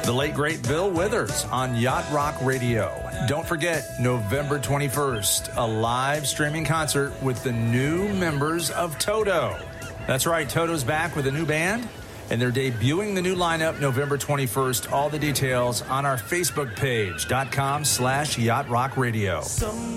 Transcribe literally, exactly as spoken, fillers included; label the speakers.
Speaker 1: The late, great Bill Withers on Yacht Rock Radio. Don't forget, November twenty-first, a live streaming concert with the new members of Toto. That's right, Toto's back with a new band, and they're debuting the new lineup November twenty-first. All the details on our Facebook page, dot com slash Yacht Rock Radio.